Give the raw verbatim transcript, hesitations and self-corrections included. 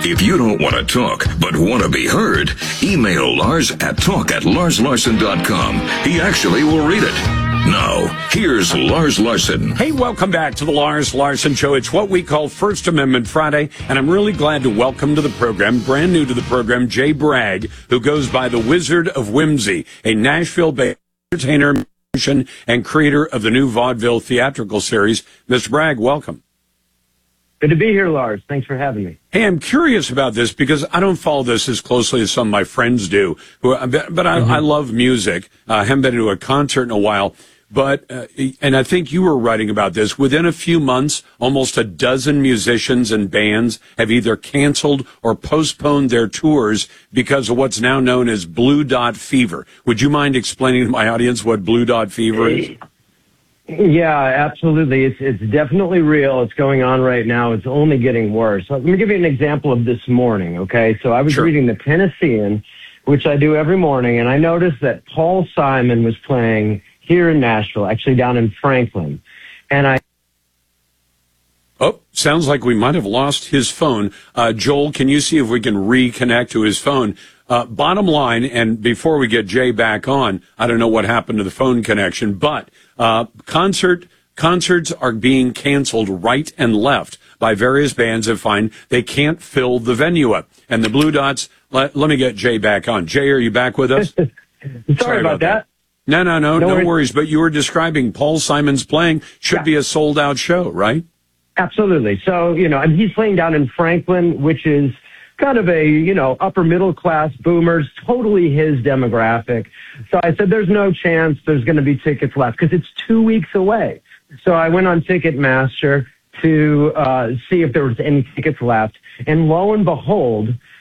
If you don't want to talk, but want to be heard, email Lars at talk at lars larson dot com. He actually will read it. Now, here's Lars Larson. Hey, welcome back to the Lars Larson Show. It's what we call First Amendment Friday, and I'm really glad to welcome to the program, brand new to the program, Jay Bragg, who goes by the Wizard of Whimsy, a Nashville-based entertainer, musician, and creator of the new vaudeville theatrical series. Mister Bragg, welcome. Good to be here, Lars. Thanks for having me. Hey, I'm curious about this because I don't follow this as closely as some of my friends do, who, but I, mm-hmm. I love music. Uh, I haven't been to a concert in a while. But, uh, and I think you were writing about this, within a few months, almost a dozen musicians and bands have either canceled or postponed their tours because of what's now known as Blue Dot Fever. Would you mind explaining to my audience what Blue Dot Fever is? Yeah, absolutely. It's it's definitely real. It's going on right now. It's only getting worse. Let me give you an example of this morning, okay? So I was Sure. reading the Tennessean, which I do every morning, and I noticed that Paul Simon was playing here in Nashville, actually down in Franklin. And I... Oh, sounds like we might have lost his phone. Uh, Joel, can you see if we can reconnect to his phone? Uh, bottom line, and before we get Jay back on, I don't know what happened to the phone connection, but uh, concert concerts are being canceled right and left by various bands that find they can't fill the venue up. And the Blue Dots, let, let me get Jay back on. Jay, are you back with us? Sorry, Sorry about, about that. that. No, no, no, no, no worries. worries. But you were describing Paul Simon's playing should yeah. be a sold-out show, right? Absolutely. So, you know, and he's playing down in Franklin, which is kind of a, you know, upper middle class boomers, totally his demographic. So I said, there's no chance there's going to be tickets left because it's two weeks away. So I went on Ticketmaster to uh, see if there was any tickets left. And lo and behold,